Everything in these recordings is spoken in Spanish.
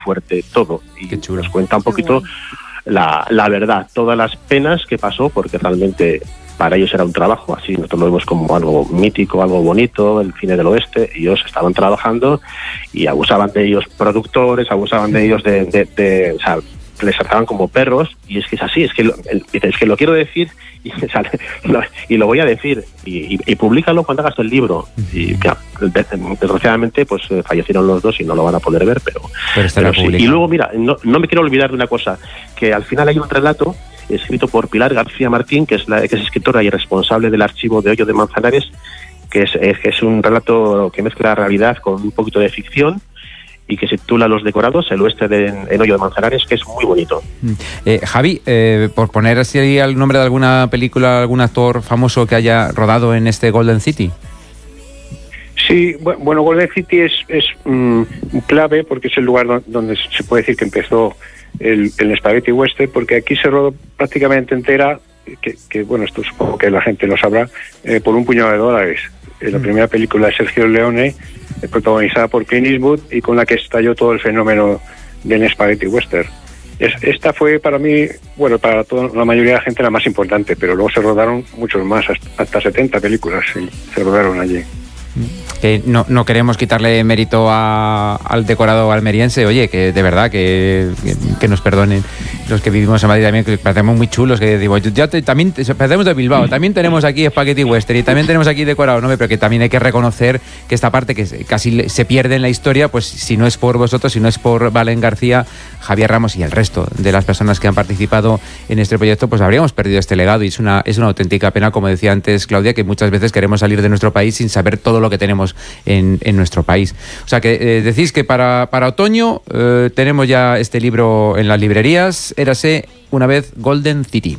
fuerte todo. Y nos cuenta un poquito la verdad, todas las penas que pasó, porque realmente para ellos era un trabajo, así nosotros lo vemos como algo mítico, algo bonito, el cine del oeste. Ellos estaban trabajando y abusaban de ellos productores, abusaban de ellos o sea, les trataban como perros, y es que es así, es que lo quiero decir y lo voy a decir, y públicalo cuando hagas el libro. Y desgraciadamente pues fallecieron los dos y no lo van a poder ver, pero sí. Y luego mira, no me quiero olvidar de una cosa, que al final hay un relato escrito por Pilar García Martín, que es escritora y responsable del archivo de Hoyo de Manzanares, que es un relato que mezcla realidad con un poquito de ficción, y que se titula Los Decorados, el oeste en Hoyo de Manzanares, que es muy bonito. Javi, por poner así el nombre de alguna película, algún actor famoso que haya rodado en este Golden City. Sí, bueno, Golden City es clave, porque es el lugar donde se puede decir que empezó el Spaghetti Western, porque aquí se rodó prácticamente entera, que bueno, esto supongo que la gente lo sabrá, por un puñado de dólares. La primera película de Sergio Leone, protagonizada por Clint Eastwood, y con la que estalló todo el fenómeno del Spaghetti Western. Esta fue para mí, bueno, para la mayoría de la gente la más importante, pero luego se rodaron muchos más, hasta 70 películas se rodaron allí. No queremos quitarle mérito al decorado almeriense, oye, que de verdad que nos perdonen los que vivimos en Madrid también, que parecemos muy chulos, que digo, también parecemos de Bilbao, también tenemos aquí Spaghetti Western y también tenemos aquí decorado, ¿no? Pero que también hay que reconocer que esta parte que casi se pierde en la historia, pues si no es por vosotros, si no es por Valen García, Javier Ramos y el resto de las personas que han participado en este proyecto, pues habríamos perdido este legado, y es una auténtica pena, como decía antes Claudia, que muchas veces queremos salir de nuestro país sin saber todo lo que tenemos en nuestro país. O sea que decís que para otoño tenemos ya este libro en las librerías, Érase una vez Golden City.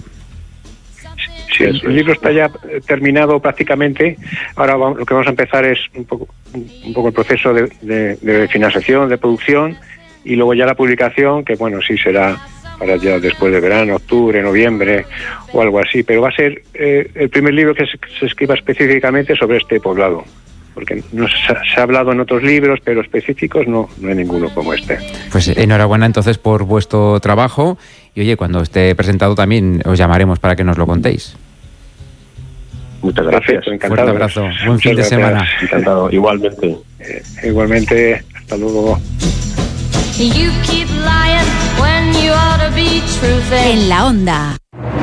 Sí, el libro está ya terminado prácticamente. Ahora lo que vamos a empezar es un poco el proceso de financiación, de producción, y luego ya la publicación, que bueno, sí será para ya después de verano, octubre, noviembre o algo así, pero va a ser el primer libro que se escriba específicamente sobre este poblado, porque se ha hablado en otros libros, pero específicos no hay ninguno como este. Pues enhorabuena entonces por vuestro trabajo, y oye, cuando esté presentado también os llamaremos para que nos lo contéis. Muchas gracias. Encantado. Fuerte abrazo. Buen fin de semana. Encantado. Igualmente. Igualmente. Hasta luego. En la Onda.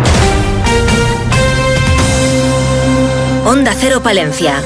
Onda Cero Palencia.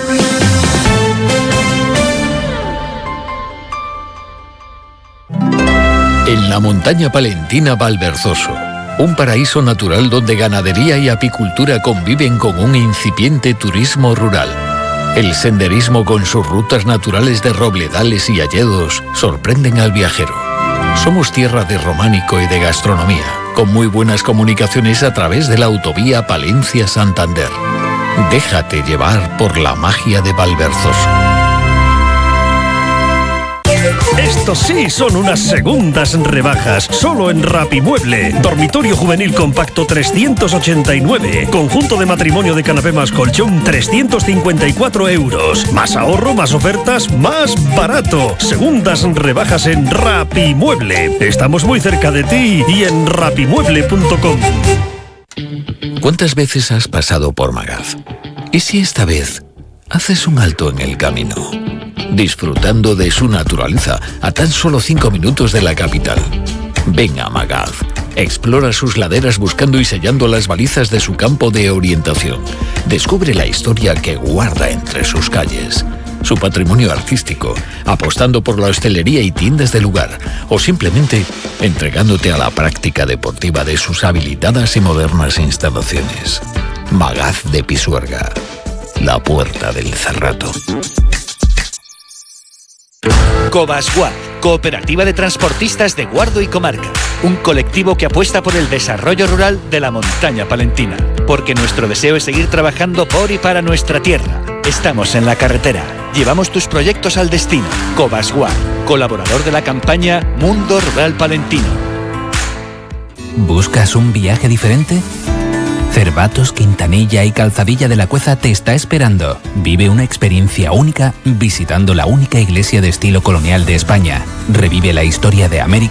En la montaña palentina Valverzoso, un paraíso natural donde ganadería y apicultura conviven con un incipiente turismo rural. El senderismo con sus rutas naturales de robledales y hayedos sorprenden al viajero. Somos tierra de románico y de gastronomía, con muy buenas comunicaciones a través de la autovía Palencia-Santander. Déjate llevar por la magia de Valverzoso. Estos sí son unas segundas rebajas, solo en Rapimueble. Dormitorio juvenil compacto 389. Conjunto de matrimonio de canapé más colchón 354 euros. Más ahorro, más ofertas, más barato. Segundas rebajas en Rapimueble. Estamos muy cerca de ti y en rapimueble.com. ¿Cuántas veces has pasado por Magaz? ¿Y si esta vez haces un alto en el camino? Disfrutando de su naturaleza a tan solo 5 minutos de la capital. Ven a Magaz. Explora sus laderas buscando y sellando las balizas de su campo de orientación. Descubre la historia que guarda entre sus calles, su patrimonio artístico, apostando por la hostelería y tiendas del lugar, o simplemente entregándote a la práctica deportiva de sus habilitadas y modernas instalaciones. Magaz de Pisuerga, la puerta del Cerrato. Cobasguard, Cooperativa de Transportistas de Guardo y Comarca. Un colectivo que apuesta por el desarrollo rural de la montaña palentina. Porque nuestro deseo es seguir trabajando por y para nuestra tierra. Estamos en la carretera. Llevamos tus proyectos al destino. Cobasguard, colaborador de la campaña Mundo Rural Palentino. ¿Buscas un viaje diferente? Cervatos, Quintanilla y Calzadilla de la Cueza te está esperando. Vive una experiencia única visitando la única iglesia de estilo colonial de España. Revive la historia de América